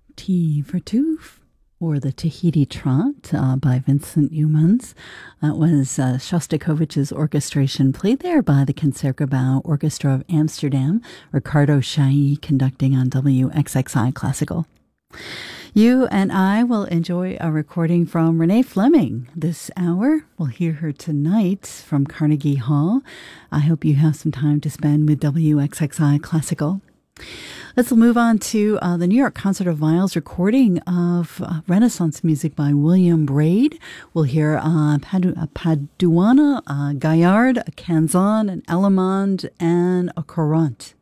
Tea for Two, or the Tahiti Trot by Vincent Youmans. That was Shostakovich's orchestration, played there by the Concertgebouw Orchestra of Amsterdam, Ricardo Chailly conducting on WXXI Classical. You and I will enjoy a recording from Renee Fleming this hour. We'll hear her tonight from Carnegie Hall. I hope you have some time to spend with WXXI Classical. Let's move on to the New York Concert of Viols recording of Renaissance music by William Braid. We'll hear Paduana, Gaillard, a Canzon, an Allemande, and a Courant.